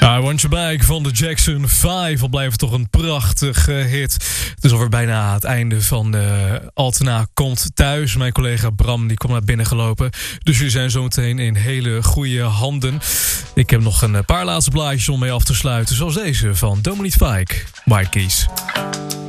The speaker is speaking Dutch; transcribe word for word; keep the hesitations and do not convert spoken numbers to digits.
I Want You Back van de Jackson vijf. Al blijft toch een prachtige hit. Het is alweer bijna het einde van de Altena Komt Thuis. Mijn collega Bram die komt naar binnen gelopen. Dus jullie zijn zometeen in hele goede handen. Ik heb nog een paar laatste blaadjes om mee af te sluiten. Zoals deze van Dominique Fike, White Keys.